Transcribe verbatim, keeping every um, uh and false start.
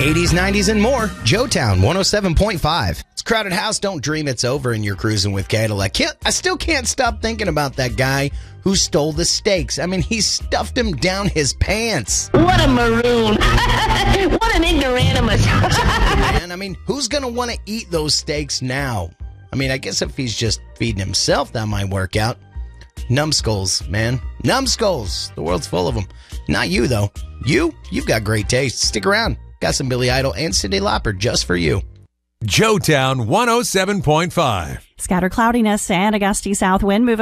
eighties, nineties, and more. Joetown one oh seven point five. It's Crowded House. Don't dream it's over and you're cruising with Cadillac. Can't, I still can't stop thinking about that guy who stole the steaks. I mean, he stuffed them down his pants. What a maroon. What an ignoramus. Man, I mean, who's going to want to eat those steaks now? I mean, I guess if he's just feeding himself, that might work out. Numbskulls, man. Numbskulls. The world's full of them. Not you, though. You? You've got great taste. Stick around. Got some Billy Idol and Cyndi Lauper just for you. Joetown one oh seven point five. Scattered cloudiness and a gusty south wind moving